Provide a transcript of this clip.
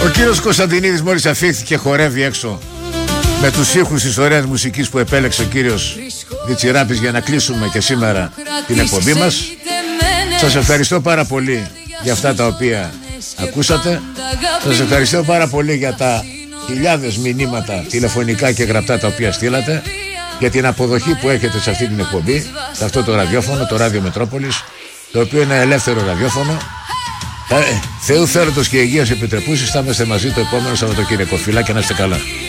Ο κύριος Κωνσταντινίδης μόλις αφήθηκε χορεύει έξω με τους ήχους της ωραίας μουσικής που επέλεξε ο κύριος Διτσιράπης για να κλείσουμε και σήμερα την εκπομπή μας. Σας ευχαριστώ πάρα πολύ για αυτά τα οποία ακούσατε. Σας ευχαριστώ πάρα πολύ για τα χιλιάδες μηνύματα τηλεφωνικά και γραπτά τα οποία στείλατε, για την αποδοχή που έχετε σε αυτή την εκπομπή, σε αυτό το ραδιόφωνο, το Ράδιο Μετρόπολης, το οποίο είναι ελεύθερο ραδιόφωνο. Θεού θέλοντος και υγείας επιτρεπούσης, θα είμαστε μαζί το επόμενο Σαββατοκύριακο. Φιλάκια, να είστε καλά.